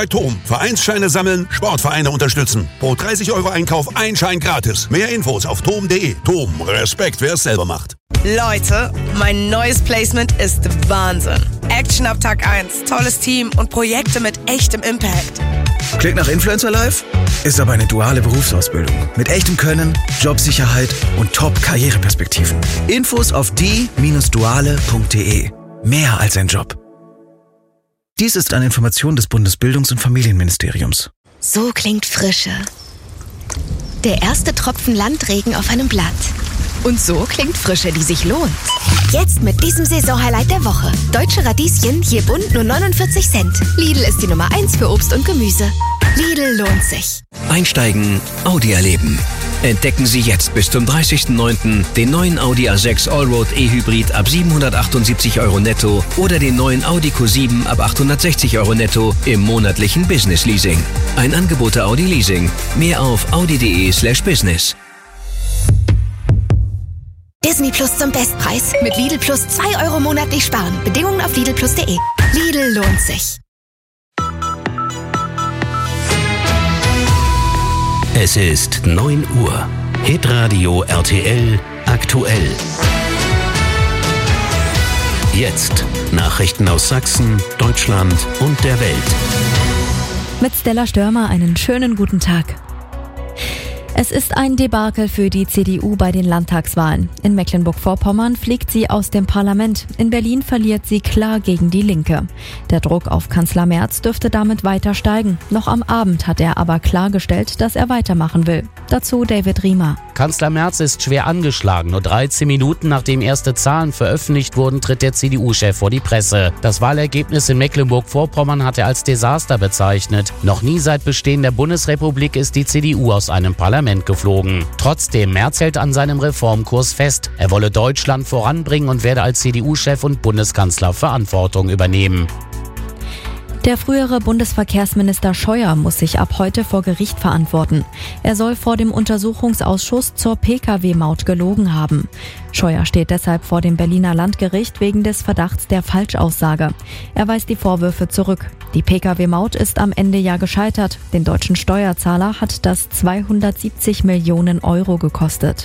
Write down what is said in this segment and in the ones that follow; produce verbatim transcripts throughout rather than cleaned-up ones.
Bei Tom. Vereinsscheine sammeln, Sportvereine unterstützen. Pro dreißig Euro Einkauf ein Schein gratis. Mehr Infos auf tom punkt de. Tom, Respekt, wer es selber macht. Leute, mein neues Placement ist Wahnsinn. Action ab Tag eins, tolles Team und Projekte mit echtem Impact. Klingt nach Influencer Life? Ist aber eine duale Berufsausbildung. Mit echtem Können, Jobsicherheit und Top-Karriereperspektiven. Infos auf die Bindestrich duale Punkt de. Mehr als ein Job. Dies ist eine Information des Bundesbildungs- und Familienministeriums. So klingt Frische. Der erste Tropfen Landregen auf einem Blatt. Und so klingt Frische, die sich lohnt. Jetzt mit diesem Saisonhighlight der Woche. Deutsche Radieschen, je bunt nur neunundvierzig Cent. Lidl ist die Nummer eins für Obst und Gemüse. Lidl lohnt sich. Einsteigen, Audi erleben. Entdecken Sie jetzt bis zum dreißigsten neunten den neuen Audi A sechs Allroad E-Hybrid ab siebenhundertachtundsiebzig Euro netto oder den neuen Audi Q sieben ab achthundertsechzig Euro netto im monatlichen Business Leasing. Ein Angebot der Audi Leasing. Mehr auf audi punkt de slash business. Disney Plus zum Bestpreis. Mit Lidl Plus zwei Euro monatlich sparen. Bedingungen auf lidl plus punkt de. Lidl lohnt sich. Es ist neun Uhr. Hitradio R T L aktuell. Jetzt Nachrichten aus Sachsen, Deutschland und der Welt. Mit Stella Störmer einen schönen guten Tag. Es ist ein Debakel für die C D U bei den Landtagswahlen. In Mecklenburg-Vorpommern fliegt sie aus dem Parlament. In Berlin verliert sie klar gegen die Linke. Der Druck auf Kanzler Merz dürfte damit weiter steigen. Noch am Abend hat er aber klargestellt, dass er weitermachen will. Dazu David Riemer. Kanzler Merz ist schwer angeschlagen. Nur dreizehn Minuten nachdem erste Zahlen veröffentlicht wurden, tritt der C D U-Chef vor die Presse. Das Wahlergebnis in Mecklenburg-Vorpommern hat er als Desaster bezeichnet. Noch nie seit Bestehen der Bundesrepublik ist die C D U aus einem Parlament geflogen. Trotzdem, Merz hält an seinem Reformkurs fest. Er wolle Deutschland voranbringen und werde als C D U-Chef und Bundeskanzler Verantwortung übernehmen. Der frühere Bundesverkehrsminister Scheuer muss sich ab heute vor Gericht verantworten. Er soll vor dem Untersuchungsausschuss zur Pkw Maut gelogen haben. Scheuer steht deshalb vor dem Berliner Landgericht wegen des Verdachts der Falschaussage. Er weist die Vorwürfe zurück. Die Pkw Maut ist am Ende ja gescheitert. Den deutschen Steuerzahler hat das zweihundertsiebzig Millionen Euro gekostet.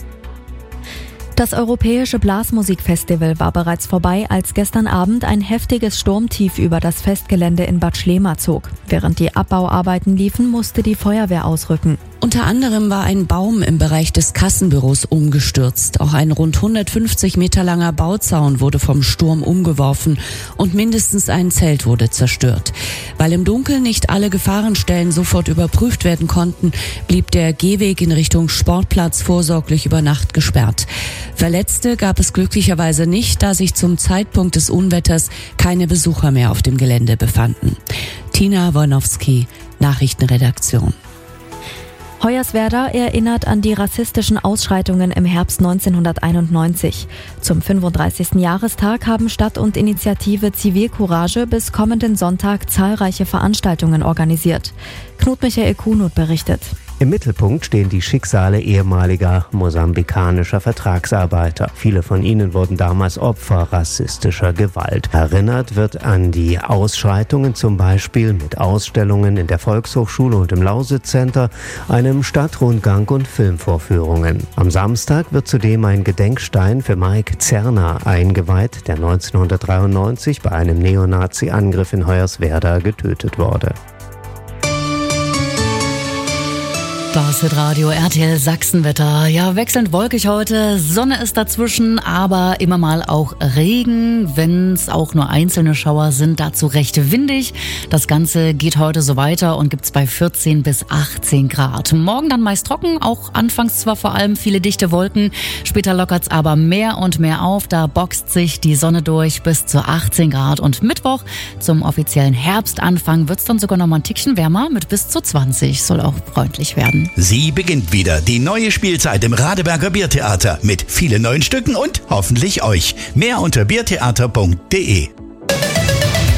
Das Europäische Blasmusikfestival war bereits vorbei, als gestern Abend ein heftiges Sturmtief über das Festgelände in Bad Schlema zog. Während die Abbauarbeiten liefen, musste die Feuerwehr ausrücken. Unter anderem war ein Baum im Bereich des Kassenbüros umgestürzt. Auch ein rund hundertfünfzig Meter langer Bauzaun wurde vom Sturm umgeworfen und mindestens ein Zelt wurde zerstört. Weil im Dunkeln nicht alle Gefahrenstellen sofort überprüft werden konnten, blieb der Gehweg in Richtung Sportplatz vorsorglich über Nacht gesperrt. Verletzte gab es glücklicherweise nicht, da sich zum Zeitpunkt des Unwetters keine Besucher mehr auf dem Gelände befanden. Tina Wojnowski, Nachrichtenredaktion. Hoyerswerda erinnert an die rassistischen Ausschreitungen im Herbst neunzehnhunderteinundneunzig. Zum fünfunddreißigsten Jahrestag haben Stadt und Initiative Zivilcourage bis kommenden Sonntag zahlreiche Veranstaltungen organisiert. Knut Michael Kunut berichtet. Im Mittelpunkt stehen die Schicksale ehemaliger mosambikanischer Vertragsarbeiter. Viele von ihnen wurden damals Opfer rassistischer Gewalt. Erinnert wird an die Ausschreitungen zum Beispiel mit Ausstellungen in der Volkshochschule und im Lausitz-Center, einem Stadtrundgang und Filmvorführungen. Am Samstag wird zudem ein Gedenkstein für Mike Zerner eingeweiht, der neunzehnhundertdreiundneunzig bei einem Neonazi-Angriff in Hoyerswerda getötet wurde. Das Hitradio R T L Sachsenwetter. Ja, wechselnd wolkig heute, Sonne ist dazwischen, aber immer mal auch Regen, wenn es auch nur einzelne Schauer sind, dazu recht windig. Das Ganze geht heute so weiter und gibt's bei vierzehn bis achtzehn Grad. Morgen dann meist trocken, auch anfangs zwar vor allem viele dichte Wolken, später lockert's aber mehr und mehr auf, da boxt sich die Sonne durch bis zu achtzehn Grad und Mittwoch zum offiziellen Herbstanfang wird's dann sogar noch mal ein Tickchen wärmer mit bis zu zwanzig, soll auch freundlich werden. Sie beginnt wieder, die neue Spielzeit im Radeberger Biertheater mit vielen neuen Stücken und hoffentlich euch. Mehr unter biertheater punkt de.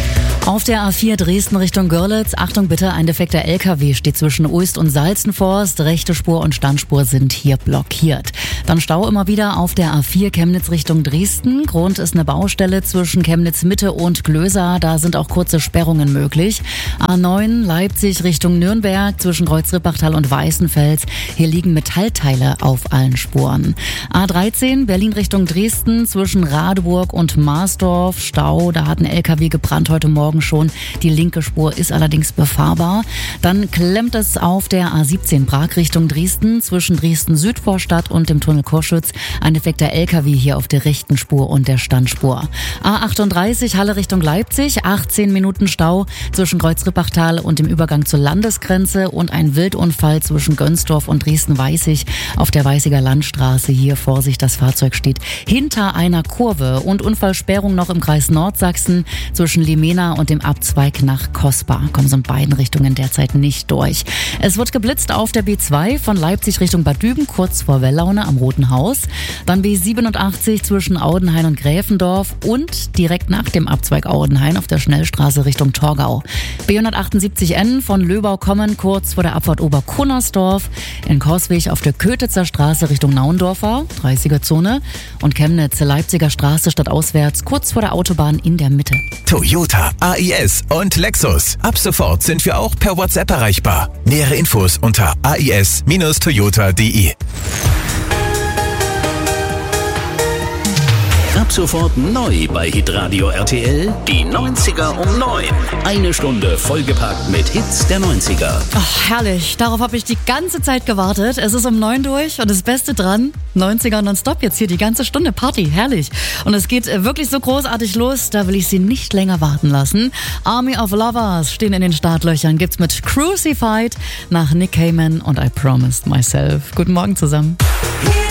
Auf der A vier Dresden Richtung Görlitz, Achtung bitte, ein defekter L K W steht zwischen Uist und Salzenforst. Rechte Spur und Standspur sind hier blockiert. Dann Stau immer wieder auf der A vier Chemnitz Richtung Dresden. Grund ist eine Baustelle zwischen Chemnitz Mitte und Glösa. Da sind auch kurze Sperrungen möglich. A neun Leipzig Richtung Nürnberg zwischen Kreuz-Rippachtal und Weißenfels. Hier liegen Metallteile auf allen Spuren. A dreizehn Berlin Richtung Dresden zwischen Radeburg und Marsdorf. Stau, da hat ein L K W gebrannt heute Morgen schon. Die linke Spur ist allerdings befahrbar. Dann klemmt es auf der A siebzehn Prag Richtung Dresden zwischen Dresden-Südvorstadt und dem Tunnel Korschütz. Ein defekter L K W hier auf der rechten Spur und der Standspur. A achtunddreißig Halle Richtung Leipzig, achtzehn Minuten Stau zwischen Kreuz-Rippachtal und dem Übergang zur Landesgrenze und ein Wildunfall zwischen Gönsdorf und Dresden-Weißig auf der Weißiger Landstraße. Hier Vorsicht, das Fahrzeug steht hinter einer Kurve und Unfallsperrung noch im Kreis Nordsachsen zwischen Limena und dem Abzweig nach Kospa. Kommen so in beiden Richtungen derzeit nicht durch. Es wird geblitzt auf der B zwei von Leipzig Richtung Bad Düben, kurz vor Wellaune am Roten Haus. Dann B siebenundachtzig zwischen Audenhain und Gräfendorf und direkt nach dem Abzweig Audenhain auf der Schnellstraße Richtung Torgau. B hundertachtundsiebzig N von Löbau kommen, kurz vor der Abfahrt Oberkunnersdorf. In Coswig auf der Kötitzer Straße Richtung Naundorfer, dreißiger Zone. Und Chemnitz, Leipziger Straße stadtauswärts, kurz vor der Autobahn in der Mitte. Toyota, A I S und Lexus. Ab sofort sind wir auch per WhatsApp erreichbar. Nähere Infos unter a i s Bindestrich toyota punkt d e. Ab sofort neu bei Hitradio R T L, die neunziger um neun. Eine Stunde vollgepackt mit Hits der neunziger. Ach, herrlich. Darauf habe ich die ganze Zeit gewartet. Es ist um neun durch und das Beste dran, neunziger nonstop jetzt hier die ganze Stunde Party. Herrlich. Und es geht wirklich so großartig los, da will ich Sie nicht länger warten lassen. Army of Lovers stehen in den Startlöchern. Gibt's mit Crucified nach Nick Cayman und I Promised Myself. Guten Morgen zusammen.